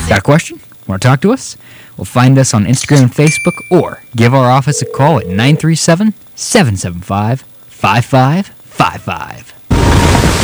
Got a question? Want to talk to us? Well, find us on Instagram and Facebook or give our office a call at 937 775 5555.